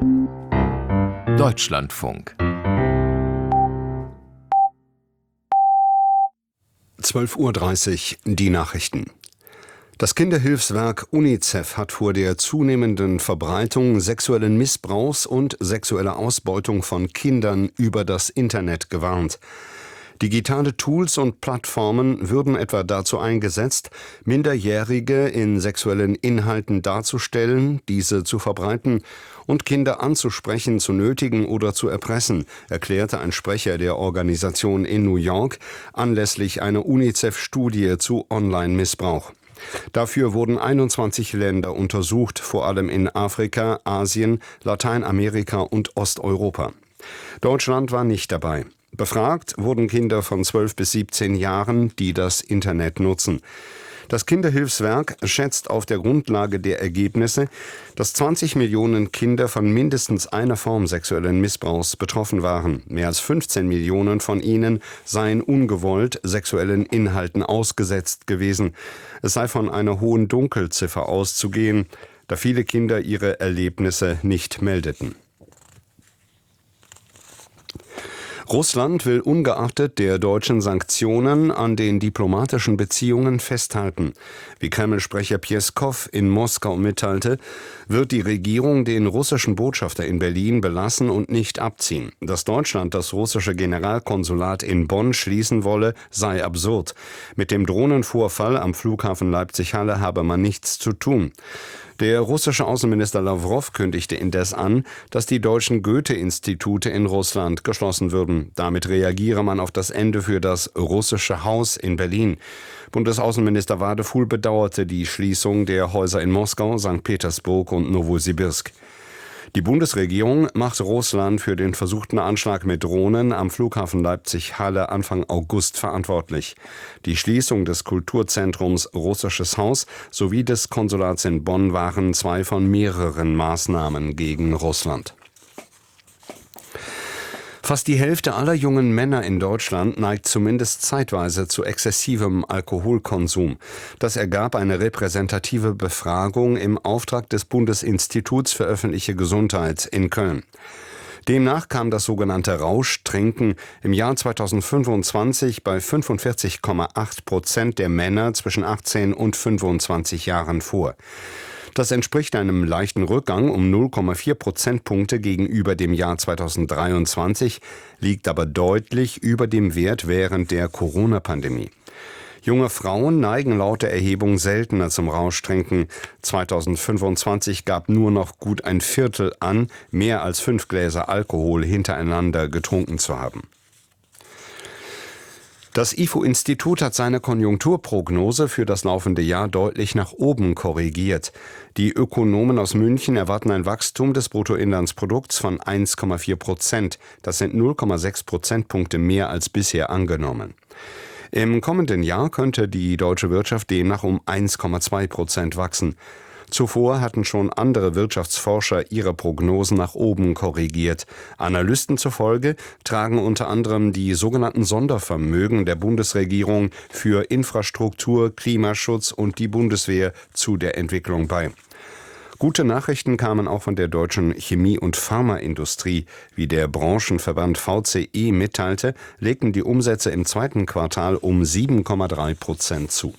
Deutschlandfunk 12:30 Uhr die Nachrichten. Das Kinderhilfswerk UNICEF hat vor der zunehmenden Verbreitung sexuellen Missbrauchs und sexueller Ausbeutung von Kindern über das Internet gewarnt. Digitale Tools und Plattformen würden etwa dazu eingesetzt, Minderjährige in sexuellen Inhalten darzustellen, diese zu verbreiten und Kinder anzusprechen, zu nötigen oder zu erpressen, erklärte ein Sprecher der Organisation in New York anlässlich einer UNICEF-Studie zu Online-Missbrauch. Dafür wurden 21 Länder untersucht, vor allem in Afrika, Asien, Lateinamerika und Osteuropa. Deutschland war nicht dabei. Befragt wurden Kinder von 12 bis 17 Jahren, die das Internet nutzen. Das Kinderhilfswerk schätzt auf der Grundlage der Ergebnisse, dass 20 Millionen Kinder von mindestens einer Form sexuellen Missbrauchs betroffen waren. Mehr als 15 Millionen von ihnen seien ungewollt sexuellen Inhalten ausgesetzt gewesen. Es sei von einer hohen Dunkelziffer auszugehen, da viele Kinder ihre Erlebnisse nicht meldeten. Russland will ungeachtet der deutschen Sanktionen an den diplomatischen Beziehungen festhalten. Wie Kreml-Sprecher Pjeskow in Moskau mitteilte, wird die Regierung den russischen Botschafter in Berlin belassen und nicht abziehen. Dass Deutschland das russische Generalkonsulat in Bonn schließen wolle, sei absurd. Mit dem Drohnenvorfall am Flughafen Leipzig-Halle habe man nichts zu tun. Der russische Außenminister Lawrow kündigte indes an, dass die deutschen Goethe-Institute in Russland geschlossen würden. Damit reagiere man auf das Ende für das russische Haus in Berlin. Bundesaußenminister Wadefuhl bedauerte die Schließung der Häuser in Moskau, St. Petersburg und Nowosibirsk. Die Bundesregierung macht Russland für den versuchten Anschlag mit Drohnen am Flughafen Leipzig-Halle Anfang August verantwortlich. Die Schließung des Kulturzentrums Russisches Haus sowie des Konsulats in Bonn waren zwei von mehreren Maßnahmen gegen Russland. Fast die Hälfte aller jungen Männer in Deutschland neigt zumindest zeitweise zu exzessivem Alkoholkonsum. Das ergab eine repräsentative Befragung im Auftrag des Bundesinstituts für öffentliche Gesundheit in Köln. Demnach kam das sogenannte Rauschtrinken im Jahr 2025 bei 45,8% der Männer zwischen 18 und 25 Jahren vor. Das entspricht einem leichten Rückgang um 0,4 Prozentpunkte gegenüber dem Jahr 2023, liegt aber deutlich über dem Wert während der Corona-Pandemie. Junge Frauen neigen laut der Erhebung seltener zum Rauschtrinken. 2025 gab nur noch gut ein Viertel an, mehr als 5 Gläser Alkohol hintereinander getrunken zu haben. Das IFO-Institut hat seine Konjunkturprognose für das laufende Jahr deutlich nach oben korrigiert. Die Ökonomen aus München erwarten ein Wachstum des Bruttoinlandsprodukts von 1,4%. Das sind 0,6 Prozentpunkte mehr als bisher angenommen. Im kommenden Jahr könnte die deutsche Wirtschaft demnach um 1,2% wachsen. Zuvor hatten schon andere Wirtschaftsforscher ihre Prognosen nach oben korrigiert. Analysten zufolge tragen unter anderem die sogenannten Sondervermögen der Bundesregierung für Infrastruktur, Klimaschutz und die Bundeswehr zu der Entwicklung bei. Gute Nachrichten kamen auch von der deutschen Chemie- und Pharmaindustrie. Wie der Branchenverband VCE mitteilte, legten die Umsätze im zweiten Quartal um 7,3% zu.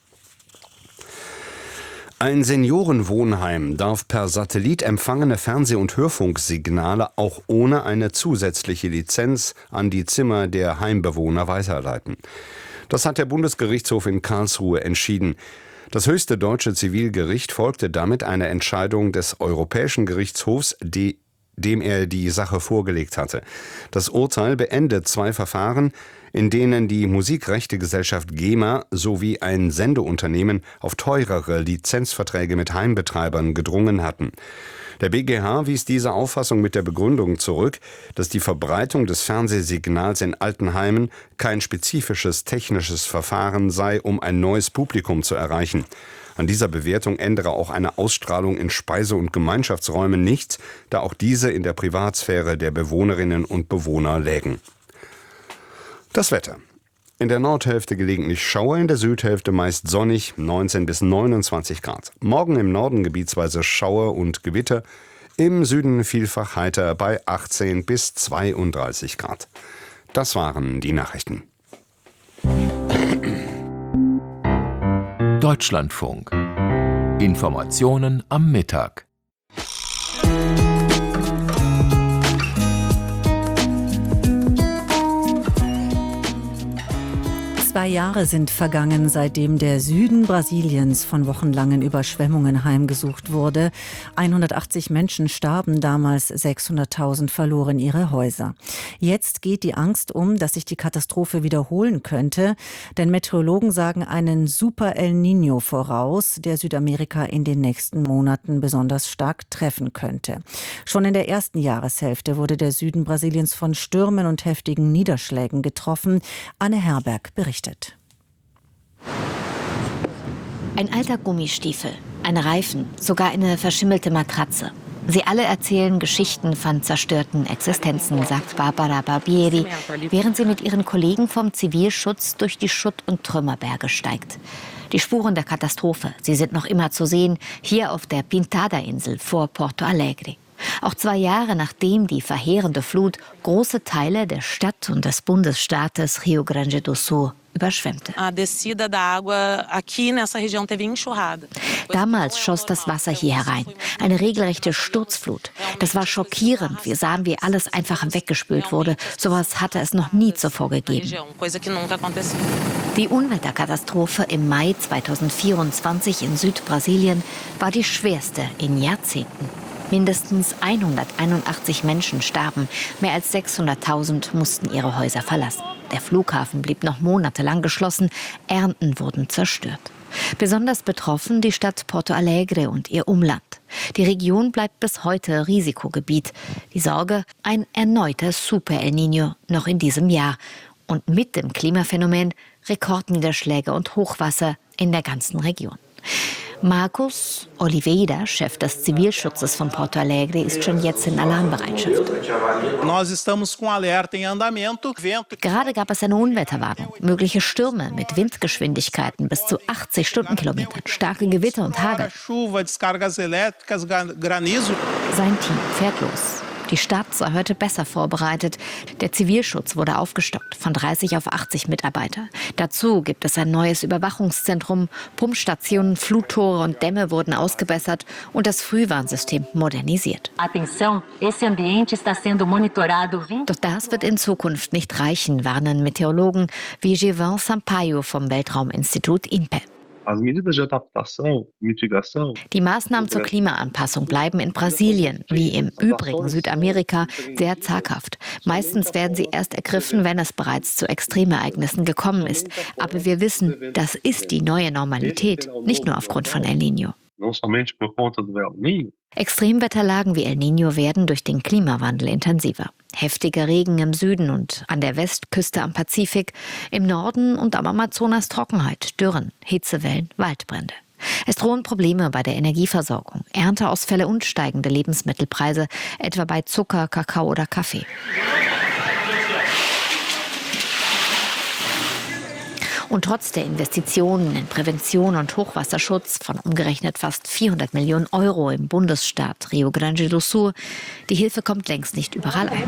Ein Seniorenwohnheim darf per Satellit empfangene Fernseh- und Hörfunksignale auch ohne eine zusätzliche Lizenz an die Zimmer der Heimbewohner weiterleiten. Das hat der Bundesgerichtshof in Karlsruhe entschieden. Das höchste deutsche Zivilgericht folgte damit einer Entscheidung des Europäischen Gerichtshofs, dem er die Sache vorgelegt hatte. Das Urteil beendet zwei Verfahren, in denen die Musikrechtegesellschaft GEMA sowie ein Sendeunternehmen auf teurere Lizenzverträge mit Heimbetreibern gedrungen hatten. Der BGH wies diese Auffassung mit der Begründung zurück, dass die Verbreitung des Fernsehsignals in Altenheimen kein spezifisches technisches Verfahren sei, um ein neues Publikum zu erreichen. An dieser Bewertung ändere auch eine Ausstrahlung in Speise- und Gemeinschaftsräumen nichts, da auch diese in der Privatsphäre der Bewohnerinnen und Bewohner lägen. Das Wetter. In der Nordhälfte gelegentlich Schauer, in der Südhälfte meist sonnig, 19 bis 29 Grad. Morgen im Norden gebietsweise Schauer und Gewitter, Im Süden vielfach heiter bei 18 bis 32 Grad. Das waren die Nachrichten. Deutschlandfunk. Informationen am Mittag. Zwei Jahre sind vergangen, seitdem der Süden Brasiliens von wochenlangen Überschwemmungen heimgesucht wurde. 180 Menschen starben damals, 600.000 verloren ihre Häuser. Jetzt geht die Angst um, dass sich die Katastrophe wiederholen könnte, denn Meteorologen sagen einen Super El Niño voraus, der Südamerika in den nächsten Monaten besonders stark treffen könnte. Schon in der ersten Jahreshälfte wurde der Süden Brasiliens von Stürmen und heftigen Niederschlägen getroffen. Anne Herberg berichtet. Ein alter Gummistiefel, ein Reifen, sogar eine verschimmelte Matratze. Sie alle erzählen Geschichten von zerstörten Existenzen, sagt Barbara Barbieri, während sie mit ihren Kollegen vom Zivilschutz durch die Schutt- und Trümmerberge steigt. Die Spuren der Katastrophe, sie sind noch immer zu sehen, hier auf der Pintada-Insel vor Porto Alegre. Auch 2 Jahre nachdem die verheerende Flut große Teile der Stadt und des Bundesstaates Rio Grande do Sul überschwemmte. Damals schoss das Wasser hier herein. Eine regelrechte Sturzflut. Das war schockierend. Wir sahen, wie alles einfach weggespült wurde. Sowas hatte es noch nie zuvor gegeben. Die Unwetterkatastrophe im Mai 2024 in Südbrasilien war die schwerste in Jahrzehnten. Mindestens 181 Menschen starben, mehr als 600.000 mussten ihre Häuser verlassen. Der Flughafen blieb noch monatelang geschlossen, Ernten wurden zerstört. Besonders betroffen die Stadt Porto Alegre und ihr Umland. Die Region bleibt bis heute Risikogebiet. Die Sorge, ein erneuter Super El Niño noch in diesem Jahr. Und mit dem Klimaphänomen Rekordniederschläge und Hochwasser in der ganzen Region. Marcos Oliveira, Chef des Zivilschutzes von Porto Alegre, ist schon jetzt in Alarmbereitschaft. Gerade gab es eine Unwetterwarnung. Mögliche Stürme mit Windgeschwindigkeiten bis zu 80 Stundenkilometern, starke Gewitter und Hagel. Sein Team fährt los. Die Stadt sei heute besser vorbereitet. Der Zivilschutz wurde aufgestockt von 30 auf 80 Mitarbeiter. Dazu gibt es ein neues Überwachungszentrum, Pumpstationen, Fluttore und Dämme wurden ausgebessert und das Frühwarnsystem modernisiert. Doch das wird in Zukunft nicht reichen, warnen Meteorologen wie Gilvan Sampaio vom Weltrauminstitut INPE. Die Maßnahmen zur Klimaanpassung bleiben in Brasilien, wie im übrigen Südamerika, sehr zaghaft. Meistens werden sie erst ergriffen, wenn es bereits zu Extremereignissen gekommen ist. Aber wir wissen, das ist die neue Normalität, nicht nur aufgrund von El Niño. Extremwetterlagen wie El Niño werden durch den Klimawandel intensiver. Heftiger Regen im Süden und an der Westküste am Pazifik, im Norden und am Amazonas Trockenheit, Dürren, Hitzewellen, Waldbrände. Es drohen Probleme bei der Energieversorgung, Ernteausfälle und steigende Lebensmittelpreise, etwa bei Zucker, Kakao oder Kaffee. Und trotz der Investitionen in Prävention und Hochwasserschutz von umgerechnet fast 400 Millionen Euro im Bundesstaat Rio Grande do Sul, die Hilfe kommt längst nicht überall an.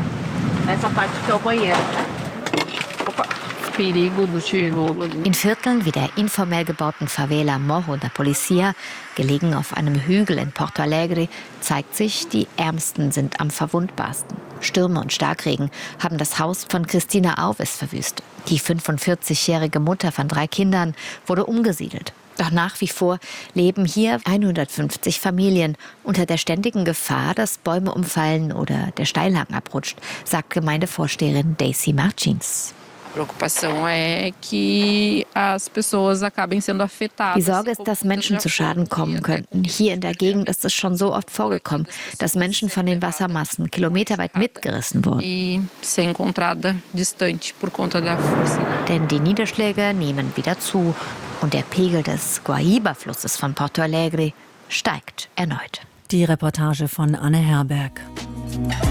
In Vierteln wie der informell gebauten Favela Morro da Policia, gelegen auf einem Hügel in Porto Alegre, zeigt sich, die Ärmsten sind am verwundbarsten. Stürme und Starkregen haben das Haus von Cristina Alves verwüstet. Die 45-jährige Mutter von 3 Kindern wurde umgesiedelt. Doch nach wie vor leben hier 150 Familien unter der ständigen Gefahr, dass Bäume umfallen oder der Steilhang abrutscht, sagt Gemeindevorsteherin Daisy Martins. Die Sorge ist, dass Menschen zu Schaden kommen könnten. Hier in der Gegend ist es schon so oft vorgekommen, dass Menschen von den Wassermassen kilometerweit mitgerissen wurden. Denn die Niederschläge nehmen wieder zu und der Pegel des Guaíba-Flusses von Porto Alegre steigt erneut. Die Reportage von Anne Herberg.